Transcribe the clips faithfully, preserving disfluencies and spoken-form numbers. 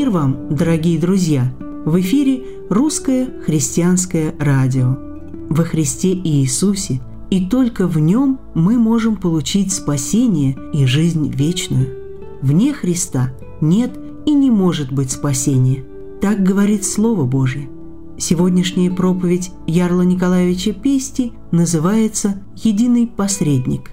Мир вам, дорогие друзья! В эфире Русское христианское радио. Во Христе Иисусе и только в Нем мы можем получить спасение и жизнь вечную. Вне Христа нет и не может быть спасения. Так говорит Слово Божие. Сегодняшняя проповедь Ярла Николаевича Пести называется «Единый посредник».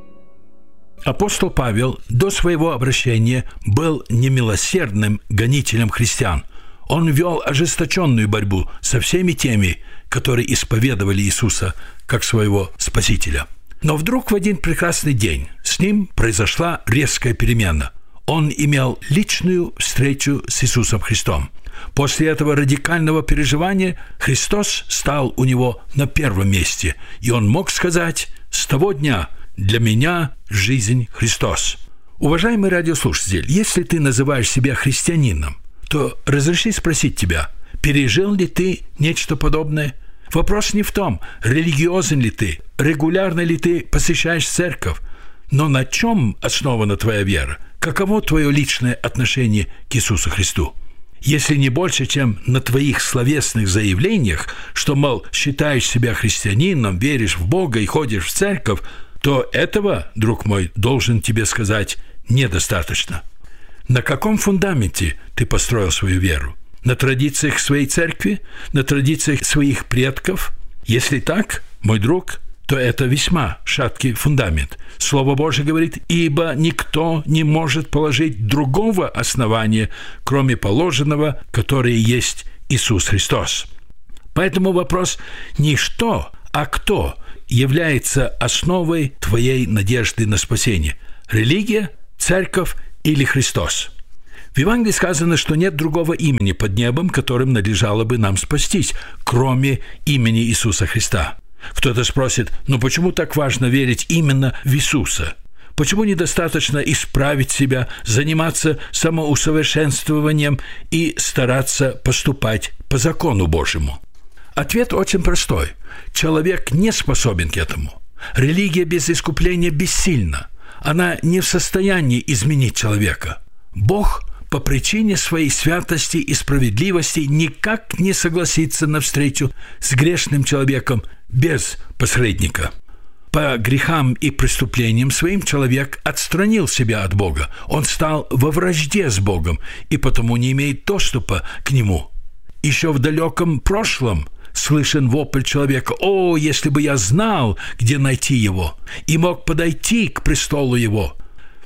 Апостол Павел до своего обращения был немилосердным гонителем христиан. Он вел ожесточенную борьбу со всеми теми, которые исповедовали Иисуса как своего Спасителя. Но вдруг в один прекрасный день с ним произошла резкая перемена. Он имел личную встречу с Иисусом Христом. После этого радикального переживания Христос стал у него на первом месте, и он мог сказать: «С того дня для меня жизнь Христос». Уважаемый радиослушатель, если ты называешь себя христианином, то разреши спросить тебя, пережил ли ты нечто подобное? Вопрос не в том, религиозен ли ты, регулярно ли ты посещаешь церковь, но на чем основана твоя вера? Каково твое личное отношение к Иисусу Христу? Если не больше, чем на твоих словесных заявлениях, что, мол, считаешь себя христианином, веришь в Бога и ходишь в церковь, то этого, друг мой, должен тебе сказать, недостаточно. На каком фундаменте ты построил свою веру? На традициях своей церкви? На традициях своих предков? Если так, мой друг, то это весьма шаткий фундамент. Слово Божие говорит: «Ибо никто не может положить другого основания, кроме положенного, которое есть Иисус Христос». Поэтому вопрос не что, а кто является основой твоей надежды на спасение? Религия, церковь или Христос? В Евангелии сказано, что нет другого имени под небом, которым надлежало бы нам спастись, кроме имени Иисуса Христа. Кто-то спросит: ну почему так важно верить именно в Иисуса? Почему недостаточно исправить себя, заниматься самоусовершенствованием и стараться поступать по закону Божьему? Ответ очень простой. Человек не способен к этому. Религия без искупления бессильна. Она не в состоянии изменить человека. Бог по причине своей святости и справедливости никак не согласится на встречу с грешным человеком без посредника. По грехам и преступлениям своим человек отстранил себя от Бога. Он стал во вражде с Богом и потому не имеет доступа к Нему. Еще в далеком прошлом слышен вопль человека: «О, если бы я знал, где найти его, и мог подойти к престолу его».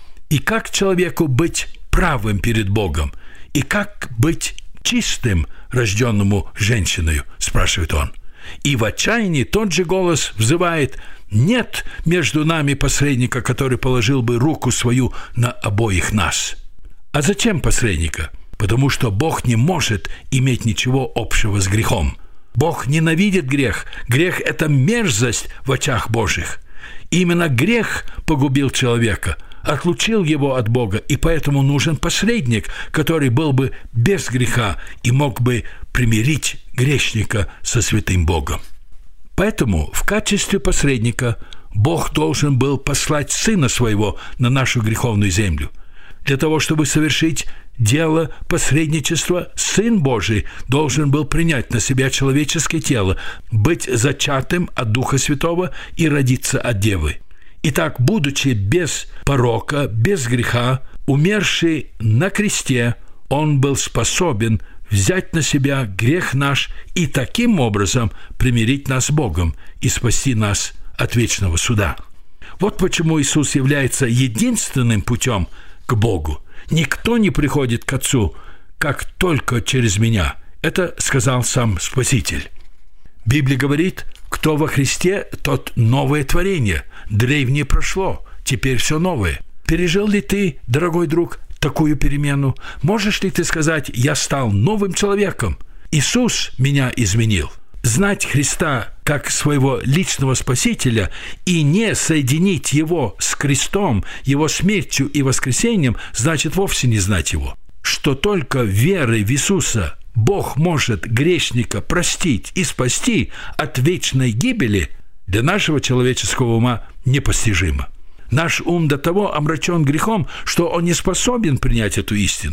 И как человеку быть правым перед Богом? И как быть чистым, рожденному женщиною? Спрашивает он. И в отчаянии тот же голос взывает: «Нет между нами посредника, который положил бы руку свою на обоих нас». А зачем посредника? Потому что Бог не может иметь ничего общего с грехом. Бог ненавидит грех. Грех – это мерзость в очах Божьих. Именно грех погубил человека, отлучил его от Бога, и поэтому нужен посредник, который был бы без греха и мог бы примирить грешника со святым Богом. Поэтому в качестве посредника Бог должен был послать Сына Своего на нашу греховную землю. Для того, чтобы совершить дело посредничества, Сын Божий должен был принять на себя человеческое тело, быть зачатым от Духа Святого и родиться от Девы. Итак, будучи без порока, без греха, умерший на кресте, Он был способен взять на себя грех наш и таким образом примирить нас с Богом и спасти нас от вечного суда. Вот почему Иисус является единственным путем к Богу. Никто не приходит к Отцу, как только через Меня. Это сказал сам Спаситель. Библия говорит: кто во Христе, тот новое творение. Древнее прошло, теперь все новое. Пережил ли ты, дорогой друг, такую перемену? Можешь ли ты сказать: я стал новым человеком? Иисус меня изменил. Знать Христа как своего личного Спасителя и не соединить Его с крестом, Его смертью и воскресением, значит вовсе не знать Его. Что только верой в Иисуса Бог может грешника простить и спасти от вечной гибели, для нашего человеческого ума непостижимо. Наш ум до того омрачен грехом, что он не способен принять эту истину.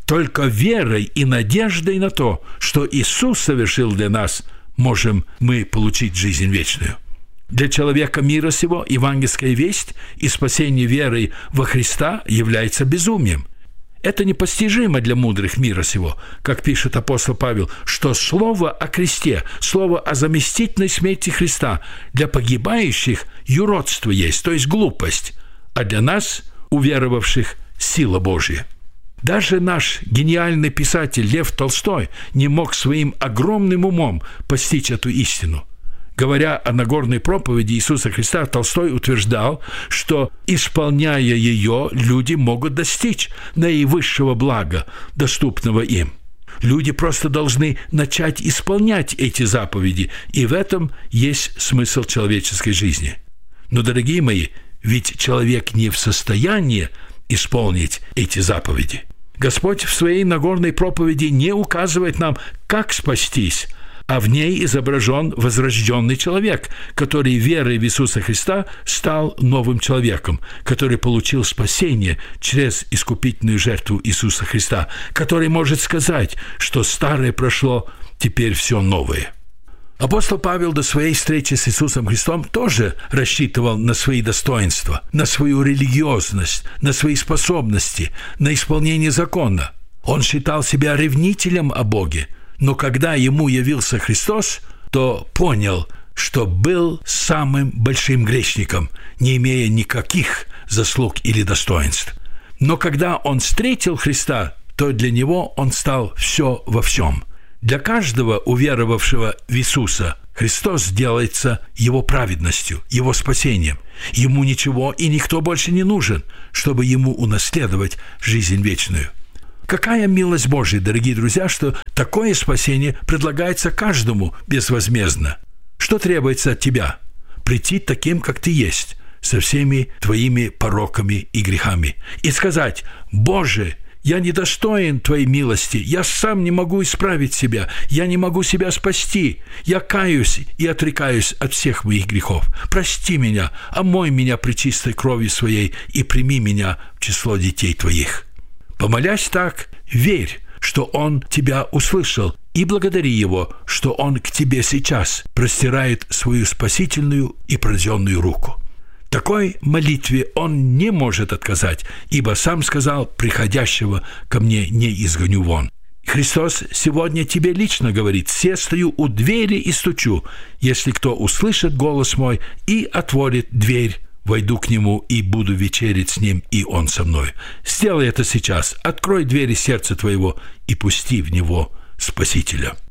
Только верой и надеждой на то, что Иисус совершил для нас, можем мы получить жизнь вечную. Для человека мира сего евангельская весть и спасение верой во Христа является безумием. Это непостижимо для мудрых мира сего, как пишет апостол Павел, что слово о кресте, слово о заместительной смерти Христа для погибающих юродство есть, то есть глупость, а для нас, уверовавших, сила Божья. Даже наш гениальный писатель Лев Толстой не мог своим огромным умом постичь эту истину. Говоря о Нагорной проповеди Иисуса Христа, Толстой утверждал, что, исполняя ее, люди могут достичь наивысшего блага, доступного им. Люди просто должны начать исполнять эти заповеди, и в этом есть смысл человеческой жизни. Но, дорогие мои, ведь человек не в состоянии исполнить эти заповеди. Господь в своей Нагорной проповеди не указывает нам, как спастись, а в ней изображен возрожденный человек, который верой в Иисуса Христа стал новым человеком, который получил спасение через искупительную жертву Иисуса Христа, который может сказать, что старое прошло, теперь все новое. Апостол Павел до своей встречи с Иисусом Христом тоже рассчитывал на свои достоинства, на свою религиозность, на свои способности, на исполнение закона. Он считал себя ревнителем о Боге, но когда ему явился Христос, то понял, что был самым большим грешником, не имея никаких заслуг или достоинств. Но когда он встретил Христа, то для него он стал все во всем. Для каждого уверовавшего в Иисуса Христос делается его праведностью, его спасением. Ему ничего и никто больше не нужен, чтобы ему унаследовать жизнь вечную. Какая милость Божия, дорогие друзья, что такое спасение предлагается каждому безвозмездно. Что требуется от тебя? Прийти таким, как ты есть, со всеми твоими пороками и грехами, и сказать: «Боже, я недостоин Твоей милости, я сам не могу исправить себя, я не могу себя спасти, я каюсь и отрекаюсь от всех моих грехов. Прости меня, омой меня пречистой кровью Своей и прими меня в число детей Твоих». Помолясь так, верь, что Он тебя услышал, и благодари Его, что Он к тебе сейчас простирает свою спасительную и протяженную руку. Такой молитве Он не может отказать, ибо Сам сказал: «Приходящего ко мне не изгоню вон». Христос сегодня тебе лично говорит: «Се стою у двери и стучу. Если кто услышит голос мой и отворит дверь, войду к нему и буду вечерить с ним, и он со мной». Сделай это сейчас. Открой двери сердца твоего и пусти в него Спасителя.